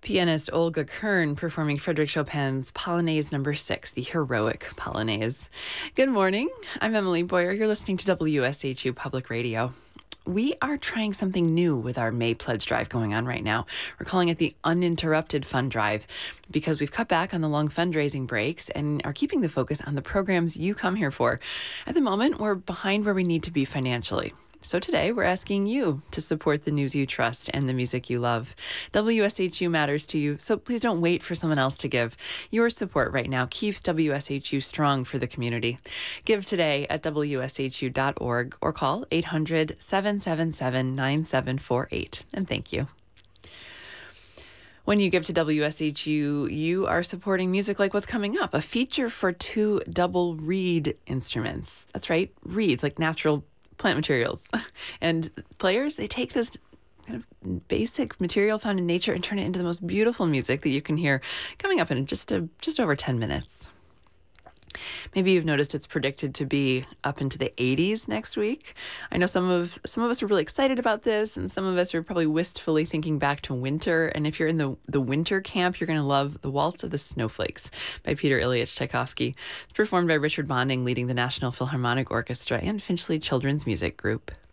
Pianist Olga Kern performing Frédéric Chopin's Polonaise No. 6, the heroic Polonaise. Good morning. I'm Emily Boyer. You're listening to WSHU Public Radio. We are trying something new with our May Pledge Drive going on right now. We're calling it the Uninterrupted Fund Drive because we've cut back on the long fundraising breaks and are keeping the focus on the programs you come here for. At the moment, we're behind where we need to be financially. So today, we're asking you to support the news you trust and the music you love. WSHU matters to you, so please don't wait for someone else to give. Your support right now keeps WSHU strong for the community. Give today at WSHU.org or call 800-777-9748. And thank you. When you give to WSHU, you are supporting music like what's coming up, a feature for 2 double reed instruments. That's right, reeds, like natural plant materials. And players, they take this kind of basic material found in nature and turn it into the most beautiful music that you can hear coming up in just over 10 minutes. Maybe you've noticed it's predicted to be up into the 80s next week. I know some of us are really excited about this, and some of us are probably wistfully thinking back to winter. And if you're in the winter camp, you're going to love The Waltz of the Snowflakes by Peter Ilyich Tchaikovsky. It's performed by Richard Bonding, leading the National Philharmonic Orchestra and Finchley Children's Music Group.